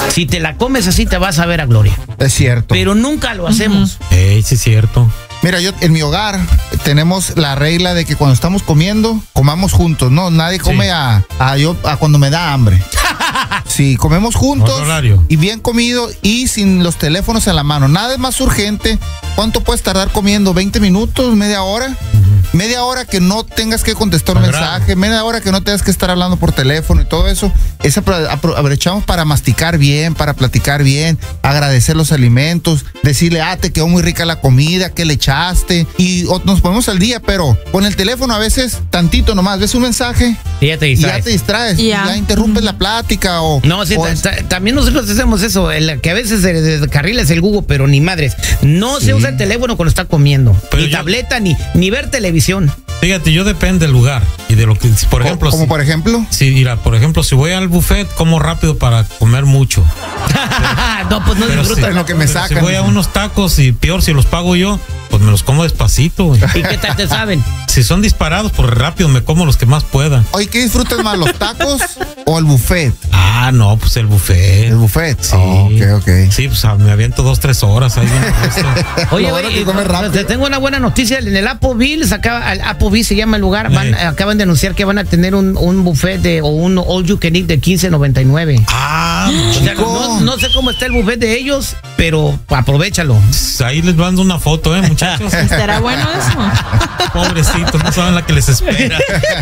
Si te la comes así, te vas a ver a gloria. Es cierto. Pero nunca lo hacemos. Sí, es cierto. Mira, yo en mi hogar tenemos la regla de que cuando estamos comiendo, comamos juntos, ¿no? Nadie come a cuando me da hambre. Sí, comemos juntos horario. Y bien comido y sin los teléfonos en la mano. Nada es más urgente. ¿Cuánto puedes tardar comiendo? ¿20 minutos? ¿Media hora? Media hora que no tengas que contestar un mensaje, media hora que no tengas que estar hablando por teléfono y todo eso. Aprovechamos para masticar bien, para platicar bien, agradecer los alimentos, decirle, te quedó muy rica la comida, ¿qué le echaste? Y nos ponemos al día, pero con el teléfono a veces, tantito nomás, ves un mensaje y ya te distraes. Y ya interrumpes la plática o... No, sí, también nosotros hacemos eso, que a veces se descarrila es el Google, pero ni madres. No se usa el teléfono cuando está comiendo, pero ni tableta, ni ver televisión. Fíjate, yo depende del lugar y de lo que, por ejemplo... ¿Como por ejemplo? Sí, mira, por ejemplo, si voy al buffet, como rápido para comer mucho. No, pues no disfrutas lo que me sacan. Si voy a unos tacos y peor, si los pago yo, pues me los como despacito, güey. ¿Y qué tal te saben? Si son disparados, pues rápido me como los que más pueda. Oye, ¿qué disfrutas más, los tacos o el buffet? No, pues el buffet. El buffet, sí. Ok. Sí, pues me aviento 2-3 horas ahí. Oye, te tengo una buena noticia. En el Applebee's, Applebee's se llama el lugar, acaban de anunciar que van a tener un buffet o un all you can eat de $15.99. O sea, no sé cómo está el buffet de ellos, pero aprovechalo. Ahí les mando una foto, muchachos. ¿Estará bueno eso? Pobrecitos, no saben la que les espera.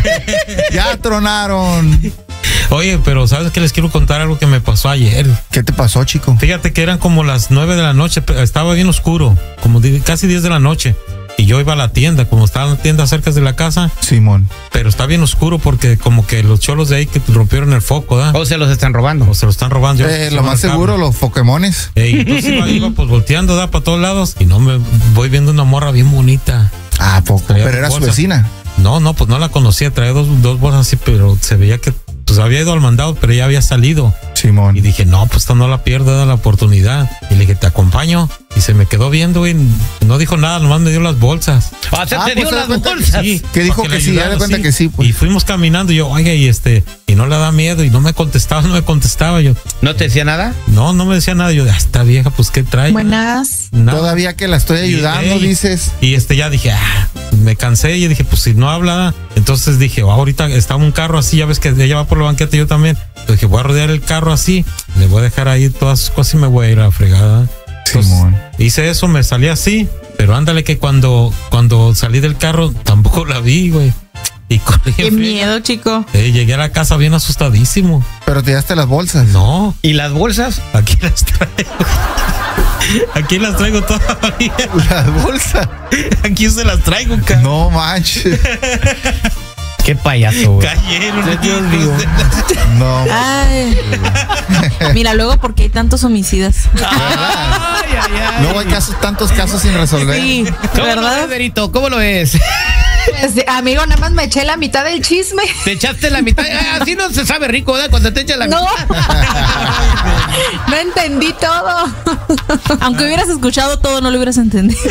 Ya tronaron. Oye, pero ¿sabes qué? Les quiero contar algo que me pasó ayer. ¿Qué te pasó, chico? Fíjate que eran como las 9 de la noche, estaba bien oscuro, como casi 10 de la noche. Y yo iba a la tienda, como estaba en la tienda cerca de la casa. Simón. Pero está bien oscuro porque como que los cholos de ahí que rompieron el foco, ¿da? O se los están robando. O se los están robando. Lo más seguro, los Pokémones. Entonces iba pues volteando, da para todos lados. Y no me voy viendo una morra bien bonita. Poco. Pero era su vecina. No, pues no la conocía. Traía dos bolsas así, pero se veía que pues había ido al mandado, pero ya había salido. Simón. Y dije, no, pues esta no la pierdo, da la oportunidad. Y le dije, te acompaño. Y se me quedó viendo y no dijo nada, nomás me dio las bolsas. ¿Te dio las bolsas? Sí, que dijo que sí, ya de cuenta que sí. Pues. Y fuimos caminando, y yo, oiga, y no le da miedo, y no me contestaba yo. ¿No te decía nada? No me decía nada. Yo, esta vieja, pues, ¿qué trae? Buenas. Nada. Todavía que la estoy ayudando, dices. Y ya dije, me cansé, y dije, pues si no habla. Entonces dije, ahorita estaba un carro así, ya ves que ella va por la banqueta y yo también. Entonces dije, voy a rodear el carro así, le voy a dejar ahí todas sus cosas y me voy a ir a la fregada. Entonces, hice eso, me salí así, pero ándale que cuando salí del carro tampoco la vi, güey. Y corrí. Qué miedo, chico. Llegué a la casa bien asustadísimo. Pero te daste las bolsas. No. ¿Y las bolsas? Aquí las traigo. Aquí las traigo todavía. ¿Las bolsas? Aquí se las traigo, cabrón. No manches. Qué payaso, güey. Cayeron. Dios mío. No. Ay. Mira, luego, ¿por qué hay tantos homicidas? Luego hay tantos casos sin resolver. Sí, ¿verdad, Berito? ¿Cómo lo es? Pues, amigo, nada más me eché la mitad del chisme. ¿Te echaste la mitad? Así no se sabe rico, ¿verdad? Cuando te echas la mitad. No entendí todo. Aunque hubieras escuchado todo, no lo hubieras entendido.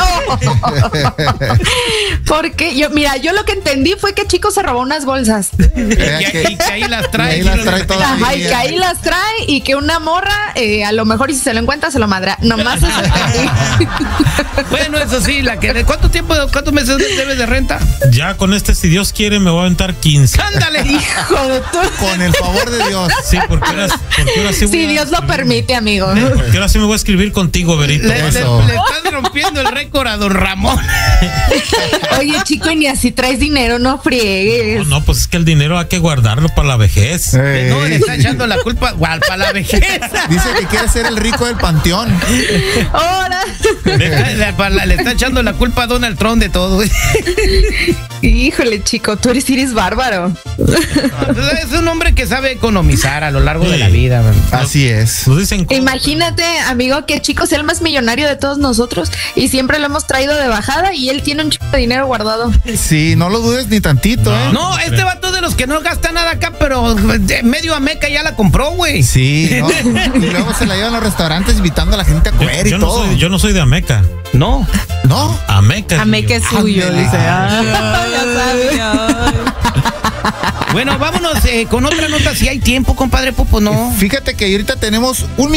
Porque yo lo que entendí fue que Chico se robó unas bolsas. Y que ahí las trae. Ajá, y que ahí las trae y que una morra, a lo mejor y si se lo encuentra, se lo madra. Nomás eso entendí. Bueno, eso sí, ¿cuántos meses debes de renta? Ya con si Dios quiere, me voy a aventar 15. ¡Ándale! Hijo de tu... Con el favor de Dios. Sí, porque ahora sí si Dios lo permite, amigo. Porque ahora sí me voy a escribir contigo, Berito. Le estás rompiendo el récord a don Ramón. Oye, Chico, y ni así traes dinero, no friegues. No, pues es que el dinero hay que guardarlo para la vejez. No, le está echando la culpa para la vejez. Dice que quiere ser el rico del panteón. Ahora. Le está echando la culpa a Donald Trump de todo. Híjole, Chico, tú eres bárbaro. Es un hombre que sabe economizar a lo largo de la vida. Así es. Nos dicen Imagínate, amigo, que Chico sea el más millonario de todos nosotros y siempre lo hemos traído de bajada y él tiene un chico de dinero guardado. Sí, no lo dudes ni tantito, No, este vato de los que no gasta nada acá, pero medio Ameca ya la compró, güey. Sí, ¿no? Y luego se la llevan a los restaurantes invitando a la gente a comer y todo. Yo no soy de Ameca. No. ¿No? Ameca. Ameca es suyo, dice. Ya sabía. Bueno, vámonos con otra nota si hay tiempo, compadre Popo, ¿no? Fíjate que ahorita tenemos un